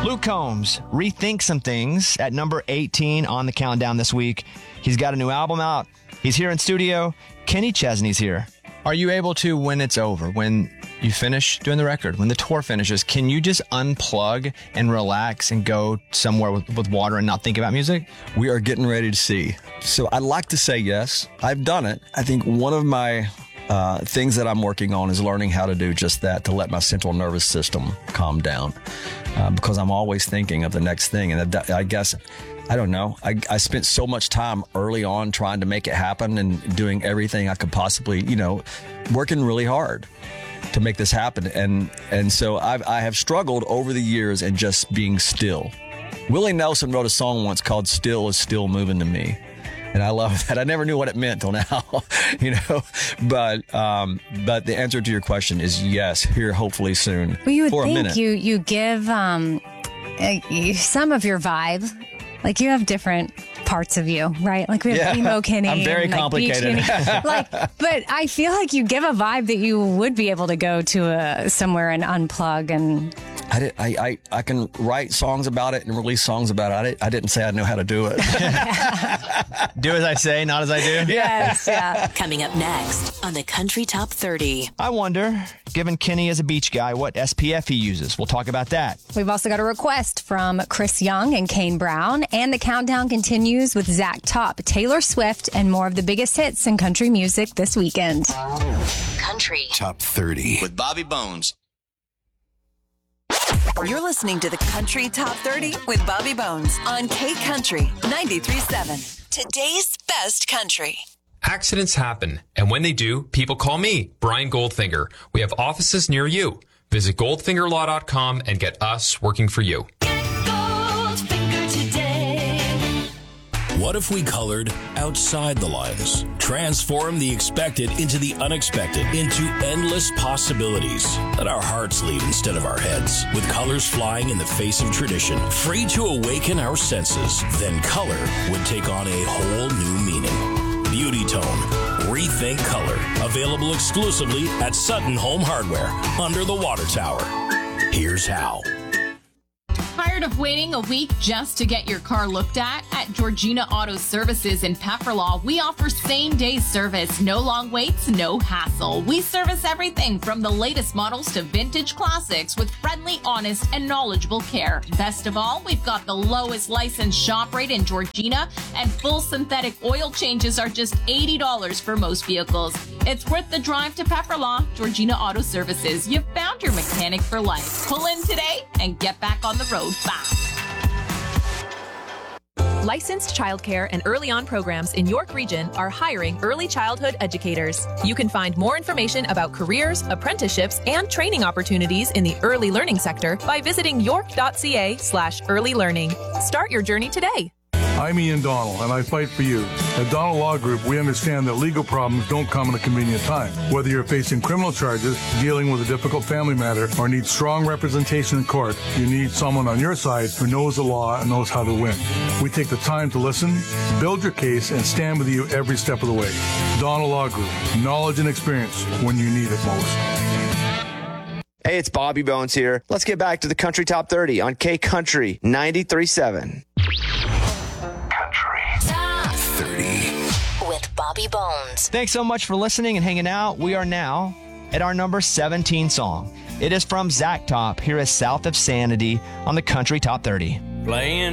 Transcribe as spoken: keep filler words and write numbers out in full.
Luke Combs, Rethink Some Things at number eighteen on the countdown this week. He's got a new album out. He's here in studio. Kenny Chesney's here. Are you able to, when it's over, when you finish doing the record, when the tour finishes, can you just unplug and relax and go somewhere with, with water and not think about music? We are getting ready to see. So I'd like to say yes. I've done it. I think one of my uh, things that I'm working on is learning how to do just that, to let my central nervous system calm down. Uh, because I'm always thinking of the next thing. And I guess, I don't know, I, I spent so much time early on trying to make it happen and doing everything I could possibly, you know, working really hard to make this happen. And and so I've, I have struggled over the years in just being still. Willie Nelson wrote a song once called Still Is Still Moving to Me. And I love that. I never knew what it meant till now, you know. But um, but the answer to your question is yes. Here, hopefully soon. Well, you would for a think minute. you you give um, uh, you- some of your vibe. Like you have different parts of you, right? Like we have Yeah. emo Kenny. I'm very and, like, beach complicated. Kenny. Like, but I feel like you give a vibe that you would be able to go to a, somewhere and unplug and. I, did, I, I I can write songs about it and release songs about it. I, did, I didn't say I know how to do it. Do as I say, not as I do? Yes, yeah. Coming up next on the Country Top thirty. I wonder, given Kenny is a beach guy, what S P F he uses. We'll talk about that. We've also got a request from Chris Young and Kane Brown, and the countdown continues with Zach Top, Taylor Swift, and more of the biggest hits in country music this weekend. Country Top thirty. With Bobby Bones. You're listening to the Country Top thirty with Bobby Bones on K Country ninety-three point seven. Today's best country. Accidents happen, and when they do, people call me, Brian Goldfinger. We have offices near you. Visit goldfinger law dot com and get us working for you. What if we colored outside the lines? Transform the expected into the unexpected, into endless possibilities. Let our hearts lead instead of our heads, with colors flying in the face of tradition, free to awaken our senses. Then color would take on a whole new meaning. Beauty Tone. Rethink Color. Available exclusively at Sutton Home Hardware, under the water tower. Here's how. Tired of waiting a week just to get your car looked at? At Georgina Auto Services in Pefferlaw, we offer same-day service. No long waits, no hassle. We service everything from the latest models to vintage classics with friendly, honest, and knowledgeable care. Best of all, we've got the lowest licensed shop rate in Georgina, and full synthetic oil changes are just eighty dollars for most vehicles. It's worth the drive to Pefferlaw. Georgina Auto Services. You've found your mechanic for life. Pull in today and get back on the road fast. Licensed childcare and early on programs in York Region are hiring early childhood educators. You can find more information about careers, apprenticeships, and training opportunities in the early learning sector by visiting york.ca slash early learning. Start your journey today. I'm Ian Donald, and I fight for you. At Donald Law Group, we understand that legal problems don't come at a convenient time. Whether you're facing criminal charges, dealing with a difficult family matter, or need strong representation in court, you need someone on your side who knows the law and knows how to win. We take the time to listen, build your case, and stand with you every step of the way. Donald Law Group, knowledge and experience when you need it most. Hey, it's Bobby Bones here. Let's get back to the Country Top thirty on K Country ninety-three point seven. With Bobby Bones. Thanks so much for listening and hanging out. We are now at our number seventeen song. It is from Zach Top. Here is South of Sanity on the Country Top thirty. Playing